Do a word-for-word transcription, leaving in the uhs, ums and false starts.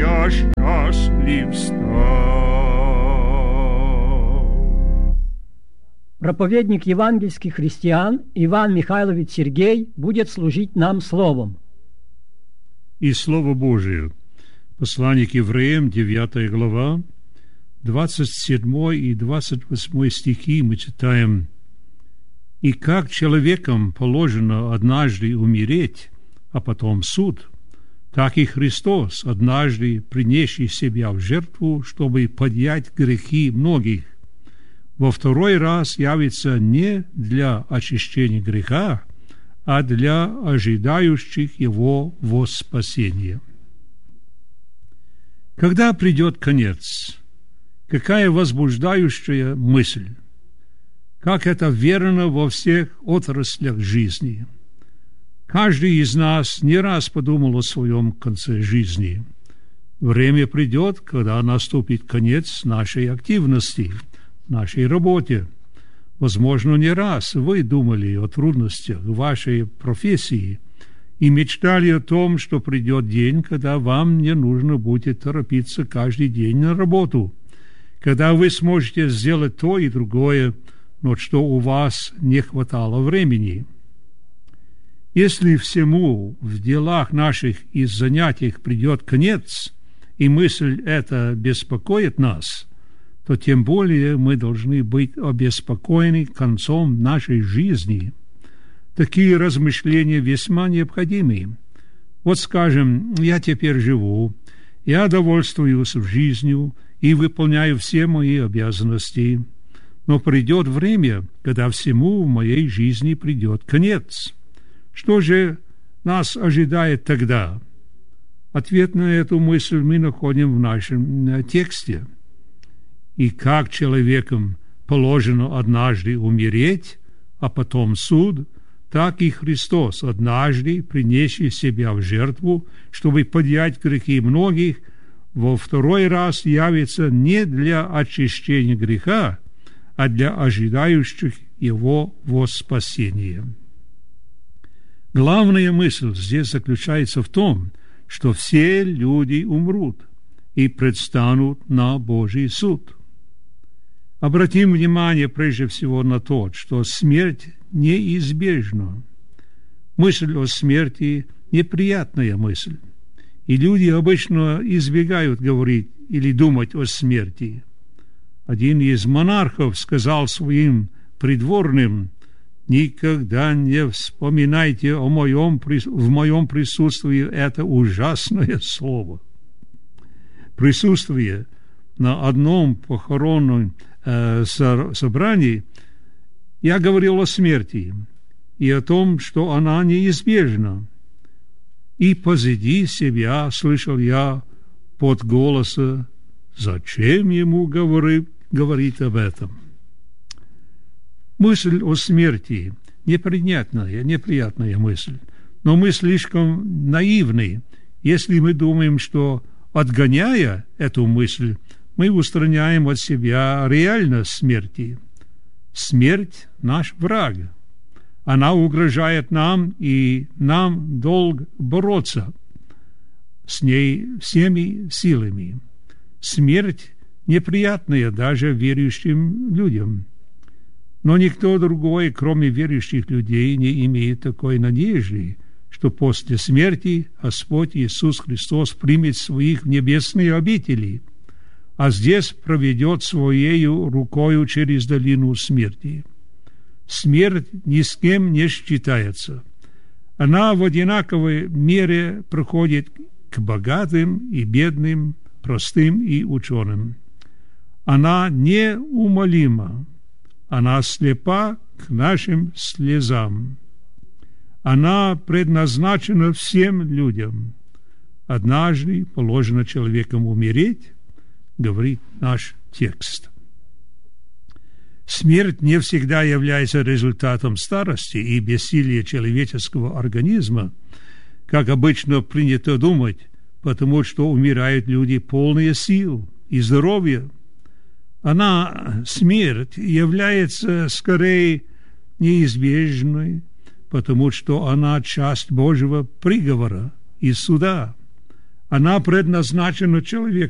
я счастлив стал. Проповедник евангельских христиан Иван Михайлович Сергей будет служить нам словом. И Слово Божие. Послание к евреям, девятая глава, двадцать седьмой и двадцать восьмой стихи мы читаем: «И как человекам положено однажды умереть, а потом суд, так и Христос, однажды принесший себя в жертву, чтобы поднять грехи многих, во второй раз явится не для очищения греха, а для ожидающих его во спасение». Когда придет конец, какая возбуждающая мысль! Как это верно во всех отраслях жизни! Каждый из нас не раз подумал о своем конце жизни. Время придет, когда наступит конец нашей активности, нашей работе. Возможно, не раз вы думали о трудностях вашей профессии и мечтали о том, что придет день, когда вам не нужно будет торопиться каждый день на работу, когда вы сможете сделать то и другое, но что у вас не хватало времени. Если всему в делах наших и занятиях придет конец, и мысль эта беспокоит нас, то тем более мы должны быть обеспокоены концом нашей жизни. Такие размышления весьма необходимы. Вот, скажем, я теперь живу, я довольствуюсь жизнью и выполняю все мои обязанности, но придет время, когда всему в моей жизни придет конец. Что же нас ожидает тогда? Ответ на эту мысль мы находим в нашем тексте. «И как человекам положено однажды умереть, а потом суд, так и Христос, однажды принесший себя в жертву, чтобы поднять грехи многих, во второй раз явится не для очищения греха, а для ожидающих его во спасение». Главная мысль здесь заключается в том, что все люди умрут и предстанут на Божий суд. Обратим внимание прежде всего на то, что смерть неизбежна. Мысль о смерти – неприятная мысль, и люди обычно избегают говорить или думать о смерти. Один из монархов сказал своим придворным: «Никогда не вспоминайте о моем, в моем присутствии это ужасное слово». Присутствие на одном похоронном э, собрании я говорил о смерти и о том, что она неизбежна. И позади себя слышал я под голоса: «Зачем ему говорить, говорить об этом?» Мысль о смерти – неприятная, неприятная мысль, но мы слишком наивны, если мы думаем, что, отгоняя эту мысль, мы устраняем от себя реальность смерти. Смерть – наш враг. Она угрожает нам, и нам долг бороться с ней всеми силами. Смерть неприятная даже верующим людям. Но никто другой, кроме верующих людей, не имеет такой надежды, что после смерти Господь Иисус Христос примет своих в небесные обители, а здесь проведет Своею рукою через долину смерти. Смерть ни с кем не считается. Она в одинаковой мере проходит к богатым и бедным, простым и ученым. Она неумолима. Она слепа к нашим слезам. Она предназначена всем людям. Однажды положено человеком умереть, говорит наш текст. Смерть не всегда является результатом старости и бессилия человеческого организма, как обычно принято думать, потому что умирают люди полные сил и здоровья. Она, смерть, является скорее неизбежной, потому что она часть Божьего приговора и суда. Она предназначена человеку.